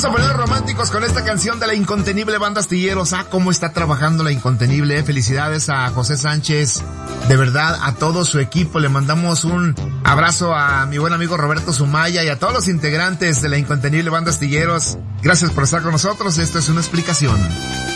Vamos a poner románticos con esta canción de la incontenible Banda Astilleros. Cómo está trabajando la incontenible. Felicidades a José Sánchez. De verdad, a todo su equipo le mandamos un abrazo a mi buen amigo Roberto Sumaya y a todos los integrantes de la incontenible Banda Astilleros. Gracias por estar con nosotros. Esto es Una Explicación.